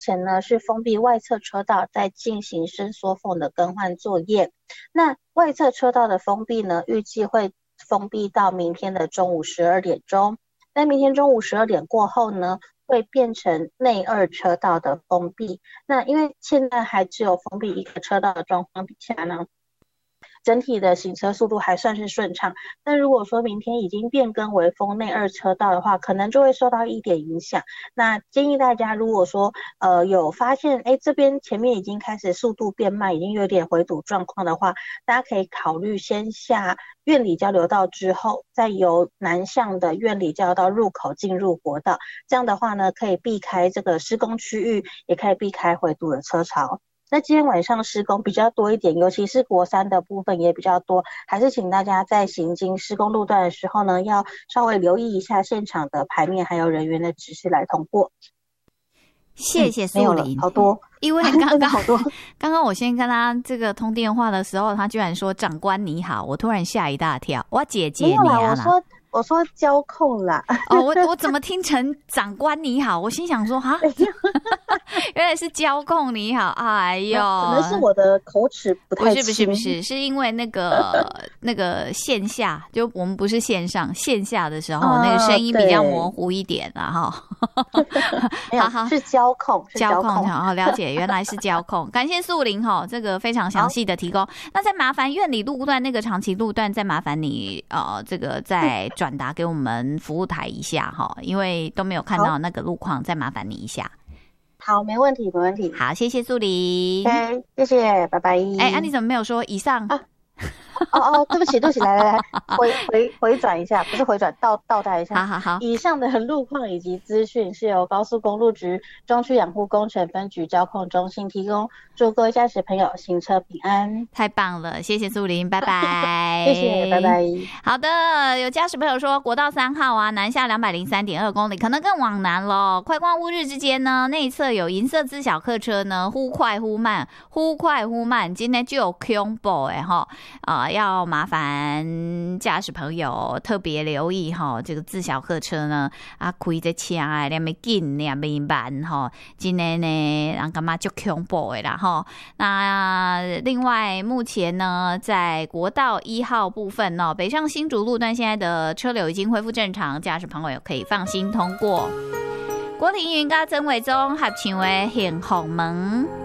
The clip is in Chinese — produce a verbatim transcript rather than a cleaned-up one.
前呢是封闭外侧车道，在进行伸缩缝的更换作业。那外侧车道的封闭呢，预计会封闭到明天的中午十二点钟。在明天中午十二点过后呢，会变成内二车道的封闭。那因为现在还只有封闭一个车道的状况底下呢，整体的行车速度还算是顺畅，但如果说明天已经变更为封内二车道的话，可能就会受到一点影响。那建议大家，如果说呃有发现，哎这边前面已经开始速度变慢，已经有点回堵状况的话，大家可以考虑先下苑里交流道之后，再由南向的苑里交流道入口进入国道，这样的话呢，可以避开这个施工区域，也可以避开回堵的车潮。那今天晚上施工比较多一点，尤其是国三的部分也比较多，还是请大家在行经施工路段的时候呢，要稍微留意一下现场的牌面还有人员的指示来通过。 谢谢素玲、 嗯、好多， 因为刚刚好多， 刚刚我先跟他这个通电话的时候，他居然说长官你好，我突然吓一大跳，我姐姐你啊啦， 我说我说交控啦， 哦，我我怎么听成长官你好？我心想说哈，原来是交控你好，哎呦， 可能是我的口齿不太清， 不是不是不是，是因为那个那个线下，就我们不是线上，线下的时候、哦、那个声音比较模糊一点啦哈。 好好，是交控， 交控，好了解，原来是交控，感谢素玲哈，这个非常详细的提供。那再麻烦苑里路段那个长期路段，再麻烦你呃这个再转达给我们服务台一下哈，因为都没有看到那个路况，再麻烦你一下。 好，没问题，没问题。 好，谢谢素玲。 OK， 谢谢，拜拜。 哎，啊，你怎么没有说以上？ 啊哦哦，对不起，对不起，来来来，回回回转一下，不是回转，倒倒带一下。 好好好。 以上的路况以及资讯是由高速公路局中区养护工程分局交控中心提供，祝各位驾驶朋友行车平安。 太棒了，谢谢素玲，拜拜。 谢谢，拜拜。 好的，有驾驶朋友说国道三号啊，南下两百零三点二公里，可能更往南咯。快光乌日之间呢，内侧有银色自小客车呢，忽快忽慢，忽快忽慢，今天就有恐怖哎哈啊。要麻烦驾驶朋友特别留意哈，这个自小客车呢啊，开这车啊，两边紧两边慢哈，今天呢，人感觉就恐怖的啦哈。那另外，目前呢，在国道一号部分哦，北上新竹路段现在的车流已经恢复正常，驾驶朋友可以放心通过。国庭云甲曾伟忠合唱的幸福门。